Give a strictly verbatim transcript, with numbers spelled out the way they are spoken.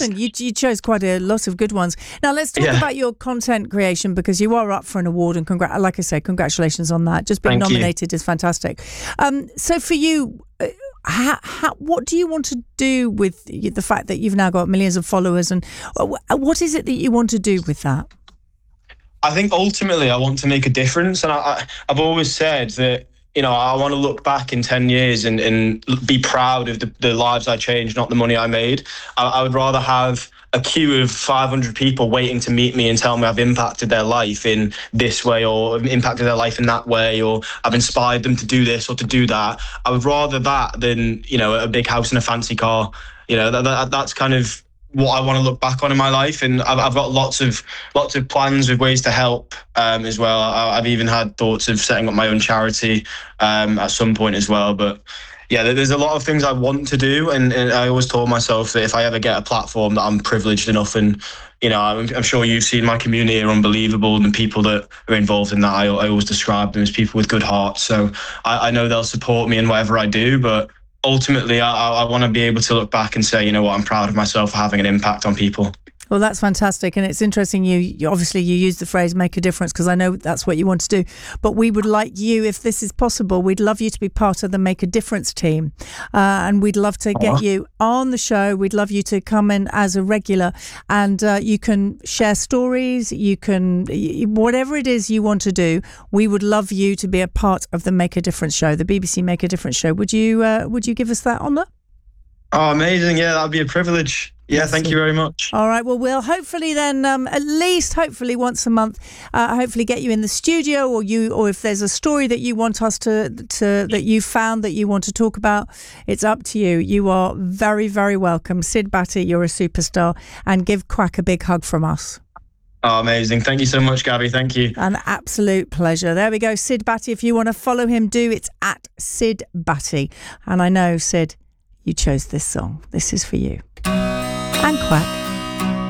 listen, you you chose quite a lot of good ones. Now let's talk Yeah. about your content creation, because you are up for an award, and congr- like I say, congratulations on that. Just being Thank you. nominated is fantastic. Um, so for you, uh, how, how, what do you want to do with the fact that you've now got millions of followers, and uh, what is it that you want to do with that? I think ultimately I want to make a difference, and I, I, I've always said that, you know, I want to look back in ten years and, and be proud of the, the lives I changed, not the money I made. I, I would rather have a queue of five hundred people waiting to meet me and tell me I've impacted their life in this way, or impacted their life in that way, or I've inspired them to do this or to do that. I would rather that than, you know, a big house and a fancy car. You know, that, that that's kind of what I want to look back on in my life, and I've, I've got lots of lots of plans with ways to help um, as well. I, I've even had thoughts of setting up my own charity um, at some point as well. But yeah, there's a lot of things I want to do, and, and I always told myself that if I ever get a platform, that I'm privileged enough, and you know, I'm, I'm sure you've seen my community are unbelievable, and the people that are involved in that, I, I always describe them as people with good hearts. So I, I know they'll support me in whatever I do, but ultimately, I, I want to be able to look back and say, you know what, I'm proud of myself for having an impact on people. Well, that's fantastic. And it's interesting. You, you obviously you use the phrase make a difference, because I know that's what you want to do. But we would like you, if this is possible, we'd love you to be part of the Make a Difference team. Uh, and we'd love to get you on the show. We'd love you to come in as a regular, and uh, you can share stories. You can, whatever it is you want to do, we would love you to be a part of the Make a Difference show, the B B C Make a Difference show. Would you, uh, would you give us that honour? Oh, amazing. Yeah, that'd be a privilege. Yeah, thank you very much. All right. Well, we'll hopefully then, um, at least hopefully once a month, uh, hopefully get you in the studio, or you, or if there's a story that you want us to, to that you found that you want to talk about, it's up to you. You are very, very welcome. Syd Batty, you're a superstar, and give Quack a big hug from us. Oh, amazing. Thank you so much, Gabby. Thank you. An absolute pleasure. There we go. Syd Batty. If you want to follow him, do. It's at Syd Batty. And I know, Syd, you chose this song. This is for you. And Quack.